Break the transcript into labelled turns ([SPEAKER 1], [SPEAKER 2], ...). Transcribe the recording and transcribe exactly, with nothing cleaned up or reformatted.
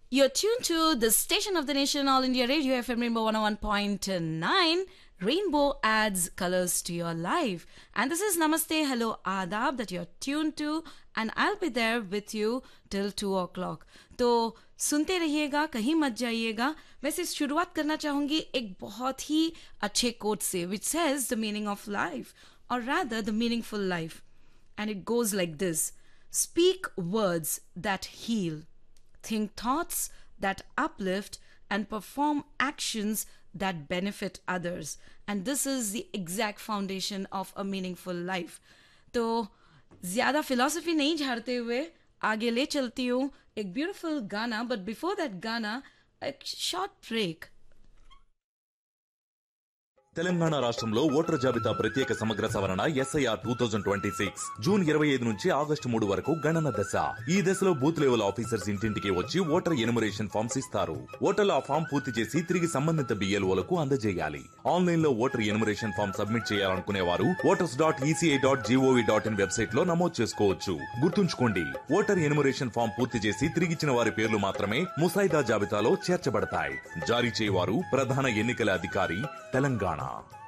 [SPEAKER 1] You're tuned to the station of the nation, All India Radio, F M Rainbow one oh one point nine. Rainbow adds colors to your life. And this is Namaste, Hello, Adab that you're tuned to. And I'll be there with you till two o'clock. तो सुनते रहिएगा, कहीं मत जाइएगा. वैसे शुरुआत करना चाहूँगी एक बहुत ही अच्छे कोट से, which says the meaning of life, or rather the meaningful life. And it goes like this. Speak words that heal. Think thoughts that uplift and perform actions that benefit others. And this is the exact foundation of a meaningful life. तो ज़्यादा philosophy नहीं झाड़ते हुए आगे ले चलती हूँ एक beautiful गाना, but before that गाना, a short break.
[SPEAKER 2] తెలంగాణ రాష్ట్రంలో ఓటర్ జాబితా ప్రత్యేక సమగ్ర సవరణ SIR two thousand twenty six June ఇరవై ఐదు నుంచి ఆగస్టు మూడు వరకు గణన దశ. ఈ దశలో బూత్ లెవెల్ ఆఫీసర్స్ ఇంటింటికి వచ్చి ఓటర్ ఎన్యుమరేషన్ ఫామ్స్ ఇస్తారు. ఓటర్లు ఆ ఫామ్ పూర్తి చేసి తిరిగి సంబంధిత బిఎల్ఓలకు అందజేయాలి. ఆన్లైన్ లో ఓటర్ ఎన్యుమరేషన్ ఫామ్ సబ్మిట్ చేయాలనుకునే వారు voters dot ECI dot GOV dot in website లో నమోదు చేసుకోవచ్చు. గుర్తుంచుకోండి, ఓటర్ ఎన్యుమరేషన్ ఫామ్ పూర్తి చేసి తిరిగిచ్చిన వారి పేర్లు మాత్రమే ముసాయిదా జాబితాలో చేర్చబడతాయి. జారీ చేయవారు ప్రధాన ఎన్నికల అధికారి, తెలంగాణ.